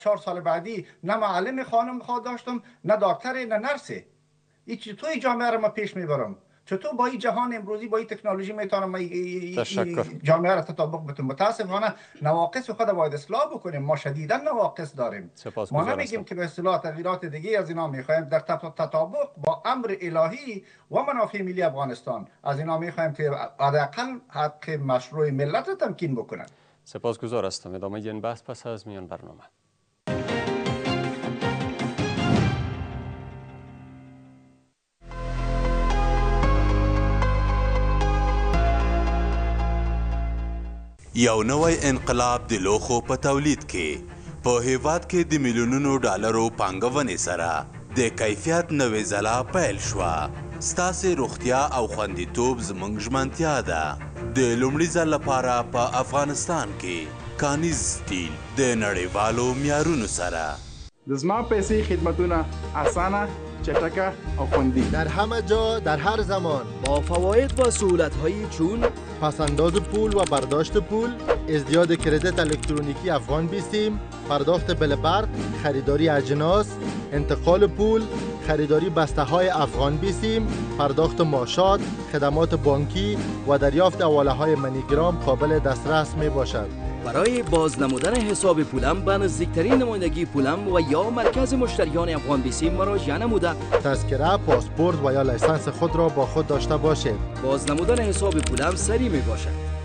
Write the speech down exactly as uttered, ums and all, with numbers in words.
چهار سال بعدی نه معلم خانم خواه داشتم، نه دکتر، نه نرسه. این چطور جامعه را ما پیش میبرم؟ چطور با این جهان امروزی با این تکنولوژی میتونم این جامعه را تطابق بتونم؟ متاسفانه نواقص خود باید اصلاح بکنیم. ما شدیدا نواقص داریم. ما نمیگیم که به اصطلاح تغییرات دیگه از اینا میخوایم، در تطابق با امر الهی و منافع ملی افغانستان از اینا میخوایم که حداقل حق مشروع ملت را تمکین بکنن. سپاسگزار هستم. ادامه این بحث پس از میان برنامه. یو نوی انقلاب د لوښو په تولید کې په هیواد کې د میلیونونو ډالرو پانګونې سره د کیفیت نوې ځلا پیل شوه. ستاسې روغتیا او خوندیتوب زموږ ژمنتیا ده. د لومړي ځل لپاره په افغانستان کې کانیز سټیل د نړیوالو معیارونو سره. د زما پیسې خدمتونه اسانه، چټکه او خوندی در همه جا در هر زمان با فواید و سهولت‌هایی چون پسنداز پول و برداشت پول، ازدیاد کردیت الکترونیکی افغان بیستیم، پرداخت بل برق، خریداری اجناس، انتقال پول، خریداری بسته های افغان بیستیم، پرداخت معاشات، خدمات بانکی و دریافت حواله های منیگرام قابل دسترس می باشد. برای بازنمودن حساب پولم به نزدیکترین نمایندگی پولم و یا مرکز مشتریان افغان بیسیم مراجعه نموده تذکره، پاسپورت و یا لیسانس خود را با خود داشته باشید. بازنمودن حساب پولم سریع می باشد.